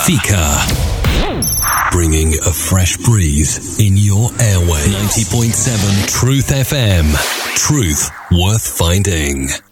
Fika. Bringing a fresh breeze in your airway. 90.7 Truth FM. Truth worth finding.